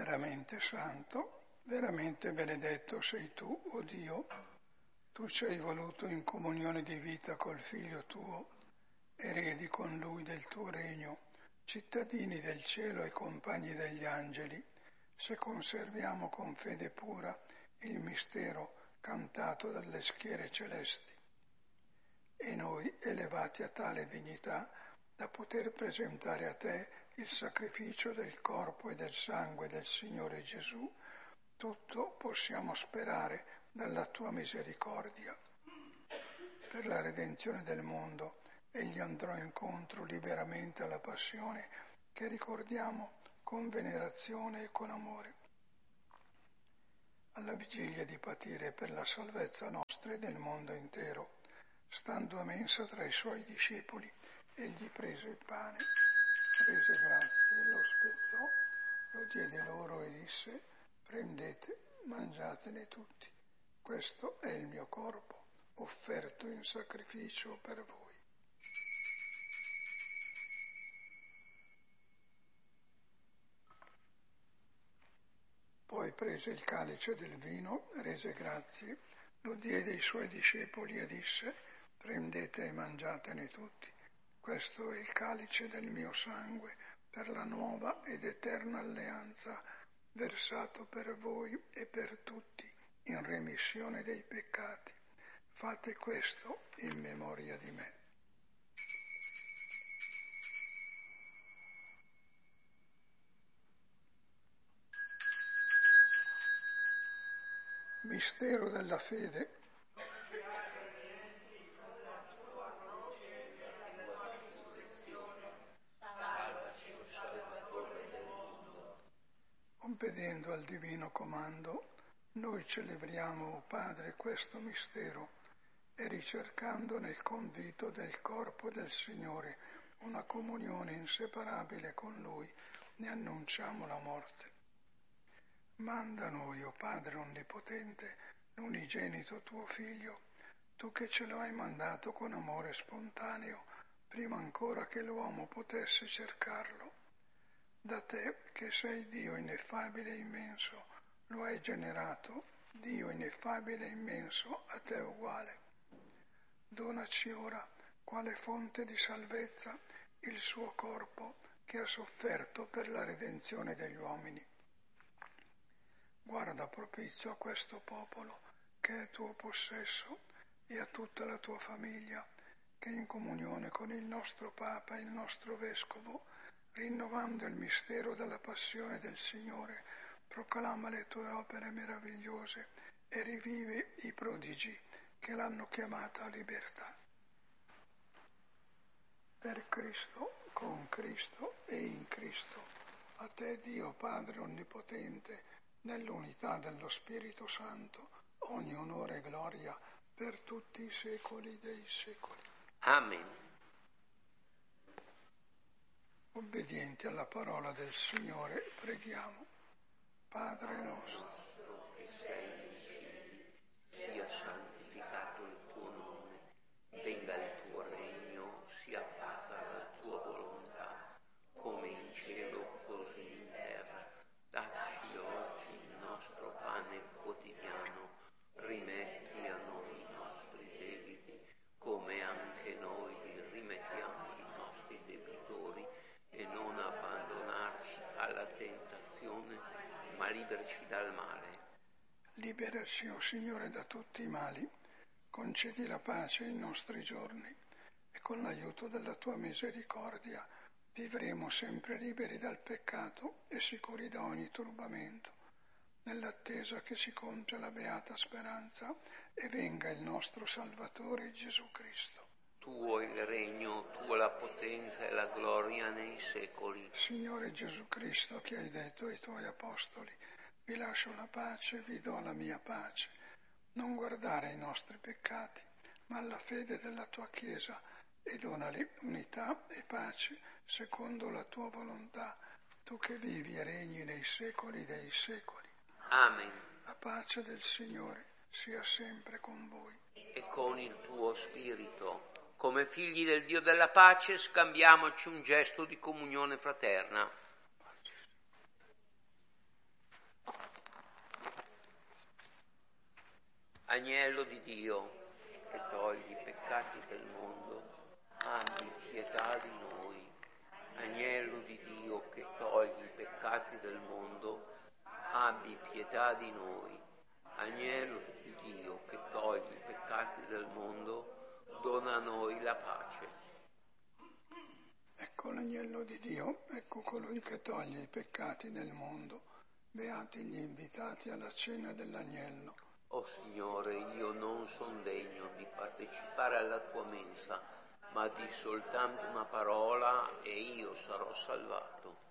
veramente santo, veramente benedetto sei tu, o Dio. Tu ci hai voluto in comunione di vita col Figlio tuo, eredi con Lui del tuo regno, cittadini del cielo e compagni degli angeli, se conserviamo con fede pura il mistero cantato dalle schiere celesti. E noi, elevati a tale dignità, da poter presentare a te il sacrificio del corpo e del sangue del Signore Gesù, tutto possiamo sperare dalla tua misericordia. Per la redenzione del mondo, egli andrò incontro liberamente alla passione che ricordiamo con venerazione e con amore. Alla vigilia di patire per la salvezza nostra e del mondo intero, stando a mensa tra i suoi discepoli, egli prese il pane, rese grazie, lo spezzò, lo diede loro e disse: prendete, mangiatene tutti. Questo è il mio corpo, offerto in sacrificio per voi. Poi prese il calice del vino, rese grazie, lo diede ai suoi discepoli e disse: prendete e mangiatene tutti. Questo è il calice del mio sangue per la nuova ed eterna alleanza, versato per voi e per tutti in remissione dei peccati. Fate questo in memoria di me. Mistero della fede. Obbedendo al divino comando, noi celebriamo, o Padre, questo mistero e ricercando nel convito del corpo del Signore una comunione inseparabile con Lui, ne annunciamo la morte. Manda a noi, o Padre Onnipotente, l'unigenito tuo Figlio, tu che ce lo hai mandato con amore spontaneo, prima ancora che l'uomo potesse cercarlo. Da te, che sei Dio ineffabile e immenso, lo hai generato, Dio ineffabile e immenso, a te uguale. Donaci ora, quale fonte di salvezza, il suo corpo che ha sofferto per la redenzione degli uomini. Guarda propizio a questo popolo, che è tuo possesso, e a tutta la tua famiglia, che in comunione con il nostro Papa e il nostro Vescovo, rinnovando il mistero della passione del Signore, proclama le tue opere meravigliose e rivive i prodigi che l'hanno chiamata a libertà. Per Cristo, con Cristo e in Cristo, a te Dio Padre Onnipotente, nell'unità dello Spirito Santo, ogni onore e gloria per tutti i secoli dei secoli. Amen. Obbedienti alla parola del Signore, preghiamo. Padre nostro, che sei nei cieli, sia santificato il tuo nome, venga il tuo regno, sia fatta la tua volontà, come in cielo così in terra. Dacci oggi il nostro pane quotidiano, rimetti a noi i nostri debiti, come anche noi li rimettiamo ai nostri debitori, e non abbandonarci alla tentazione, ma liberaci dal male. Liberaci, o Signore, da tutti i mali, concedi la pace ai nostri giorni e con l'aiuto della tua misericordia vivremo sempre liberi dal peccato e sicuri da ogni turbamento, nell'attesa che si compia la beata speranza e venga il nostro Salvatore Gesù Cristo. Tuo il regno, tua la potenza e la gloria nei secoli. Signore Gesù Cristo, che hai detto ai tuoi apostoli: vi lascio la pace, vi do la mia pace. Non guardare ai nostri peccati, ma alla fede della tua Chiesa, e donali unità e pace secondo la tua volontà, tu che vivi e regni nei secoli dei secoli. Amen. La pace del Signore sia sempre con voi. E con il tuo spirito. Come figli del Dio della pace, scambiamoci un gesto di comunione fraterna. Agnello di Dio, che togli i peccati del mondo, abbi pietà di noi. Agnello di Dio, che togli i peccati del mondo, abbi pietà di noi. Agnello di Dio, che togli i peccati del mondo, dona a noi la pace. Ecco l'agnello di Dio, ecco colui che toglie i peccati del mondo. Beati gli invitati alla cena dell'agnello. O Signore, io non son degno di partecipare alla tua mensa, ma di soltanto una parola e io sarò salvato.